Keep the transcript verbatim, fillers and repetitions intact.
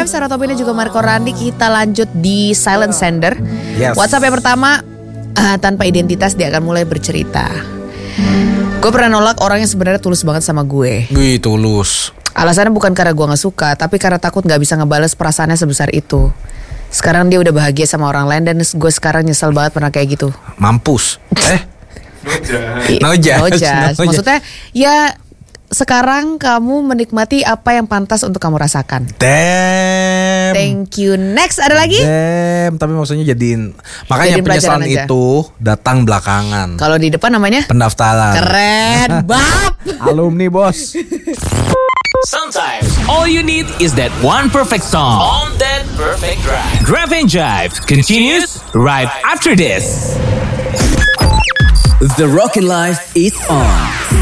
M, Sarah Tobina juga Marco Randi. Kita lanjut di silent sender. Yes. WhatsApp yang pertama, uh, tanpa identitas dia akan mulai bercerita. Gue pernah nolak orang yang sebenarnya tulus banget sama gue. Wih, tulus. Alasannya bukan karena gue gak suka, tapi karena takut gak bisa ngebales perasaannya sebesar itu. Sekarang dia udah bahagia sama orang lain dan gue sekarang nyesel banget pernah kayak gitu. Mampus. Eh? No No judge. No judge. No Maksudnya ya sekarang kamu menikmati apa yang pantas untuk kamu rasakan. Damn. Thank you. Next, ada lagi? Damn, tapi maksudnya jadiin. Makanya Jadiin penyesalan pelajaran aja. itu datang belakangan. Kalau di depan namanya Pendaftaran. keren, bab. Alumni bos. Sometimes all you need is that one perfect song on that perfect drive. Drive and Jive continues right after this. The Rockin' Life is on.